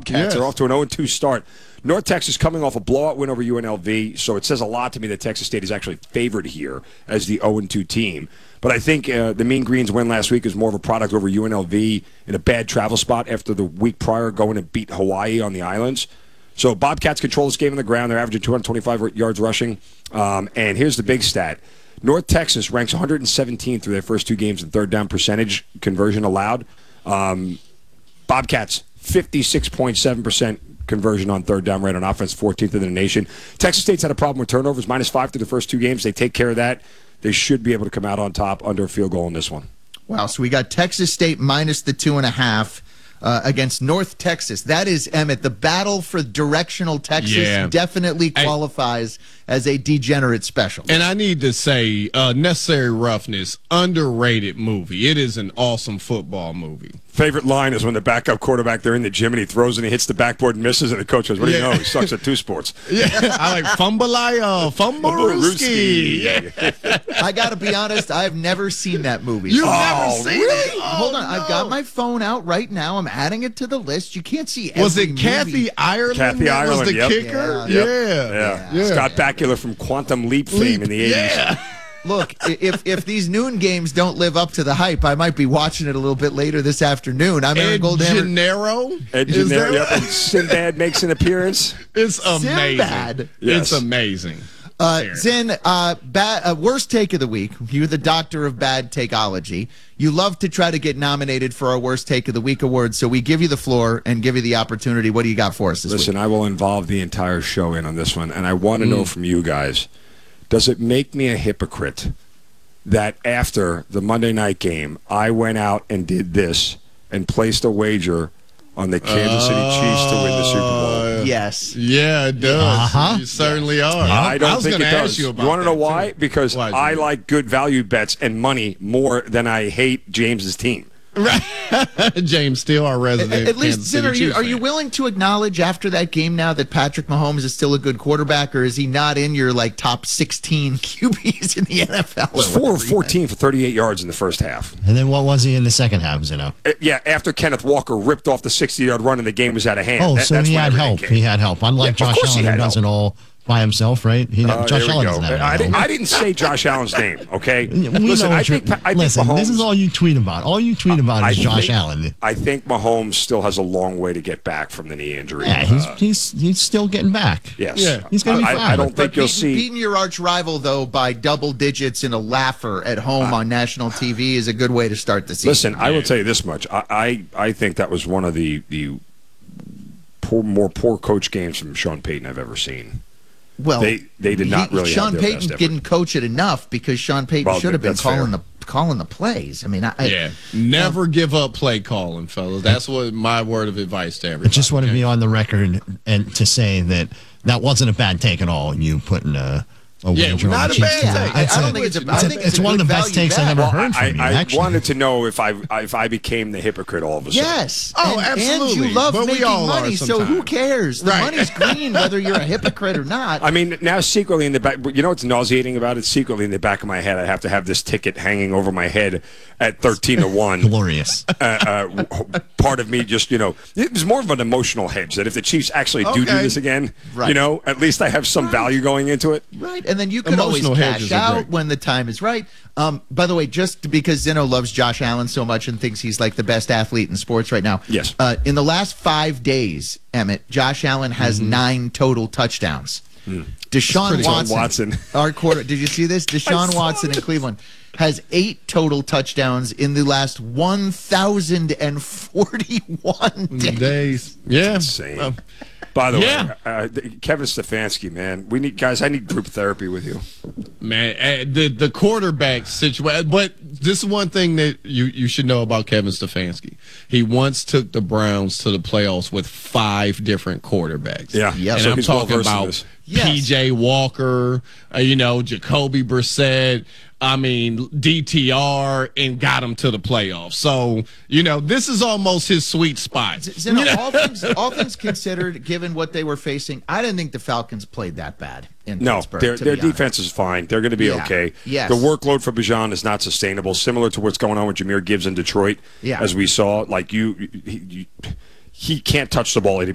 Bobcats are off to an 0-2 start. North Texas coming off a blowout win over UNLV, so it says a lot to me that Texas State is actually favored here as the 0-2 team. But I think the Mean Green's win last week is more of a product over UNLV in a bad travel spot after the week prior going and beat Hawaii on the islands. So Bobcats control this game on the ground. They're averaging 225 yards rushing. And here's the big stat. North Texas ranks 117 through their first 2 games in third down percentage conversion allowed. Bobcats, 56.7% conversion on third down rate on offense, 14th in the nation. Texas State's had a problem with turnovers, -5 through the first 2 games. They take care of that. They should be able to come out on top under a field goal in this one. Wow, so we got Texas State minus the 2.5 against North Texas. That is, Emmett, the battle for directional Texas definitely qualifies as a degenerate special. And I need to say, Necessary Roughness, underrated movie. It is an awesome football movie. Favorite line is when the backup quarterback, they're in the gym and he throws and he hits the backboard and misses, and the coach goes, what do you know? He sucks at 2 sports. I like Fumbleski. I got to be honest, I've never seen that movie. You've never seen it? Hold on, I've got my phone out right now. I'm adding it to the list. You can't see every Was it movie. Kathy Ireland? Kathy Ireland was the kicker? Yeah. Scott Bakula from Quantum Leap fame in the 80s. Yeah. Look, if these noon games don't live up to the hype, I might be watching it a little bit later this afternoon. I'm Aaron Goldhammer. Ed Gennaro, and Sinbad makes an appearance. It's amazing. Sinbad. It's amazing. Zen, worst take of the week. You're the doctor of bad takeology. You love to try to get nominated for our worst take of the week award, so we give you the floor and give you the opportunity. What do you got for us this week? Listen, I will involve the entire show in on this one, and I want to know from you guys, does it make me a hypocrite that after the Monday night game, I went out and did this and placed a wager on the Kansas City Chiefs to win the Super Bowl? Yes. Yeah, it does. You certainly are. I don't think it does. You want to know why? Because I like good value bets and money more than I hate James's team. Right. James Steele, our resident. At least, Zen, are you willing to acknowledge after that game now that Patrick Mahomes is still a good quarterback, or is he not in your top 16 QBs in the NFL? He was 4 of 14 for 38 yards in the first half. And then what was he in the second half, Zeno? Yeah, after Kenneth Walker ripped off the 60-yard run and the game was out of hand. Oh, so he had help. He had help. Unlike Josh Allen, who doesn't all by himself, right? Josh Allen doesn't have I didn't say Josh Allen's name, okay? Listen, I think Mahomes, this is all you tweet about. All you tweet about is Josh Allen. I think Mahomes still has a long way to get back from the knee injury. Yeah, he's still getting back. Yes. Yeah. He's going to be fine. I don't think you'll see. Beating your arch rival, though, by double digits in a laugher at home on national TV is a good way to start the season. Listen, I will tell you this much. I think that was one of the more poor coach games from Sean Payton I've ever seen. Well, they did not really. Sean Payton didn't coach it enough because Sean Payton should have been calling the plays. I mean, never give up play calling, fellas. That's what my word of advice to everybody. I just want to be on the record and to say that wasn't a bad take at all. You putting a wager not on a bad take. I don't think it's one of the best takes I've ever heard from you. I wanted to know if I became the hypocrite all of a sudden. Yes. Absolutely. And you love but making money, so who cares? The Right. money's green whether you're a hypocrite or not. I mean, now secretly in the back, you know what's nauseating about it? Secretly in the back of my head, I have to have this ticket hanging over my head at 13-1. Glorious. Part of me just, it was more of an emotional hedge that if the Chiefs actually do this again, at least I have some value going into it. Right. And then you could always cash out when the time is right. By the way, just because Zeno loves Josh Allen so much and thinks he's like the best athlete in sports right now. Yes. In the last 5 days, Emmett, Josh Allen has 9 total touchdowns. Deshaun Watson, our quarter. Did you see this? Deshaun Watson in Cleveland has 8 total touchdowns in the last 1,041 days. Yeah. Insane. By the way, Kevin Stefanski, man, I need group therapy with you. Man, the quarterback situation, but this is one thing that you should know about Kevin Stefanski. He once took the Browns to the playoffs with 5 different quarterbacks. Yeah. And So I'm he's talking well-versed in about this. P.J. Walker, Jacoby Brissett, DTR, and got him to the playoffs. So, this is almost his sweet spot. All things considered, given what they were facing, I didn't think the Falcons played that bad in Pittsburgh. Their defense is fine. They're going to be okay. Yes. The workload for Bijan is not sustainable, similar to what's going on with Jahmyr Gibbs in Detroit, as we saw. Like he can't touch the ball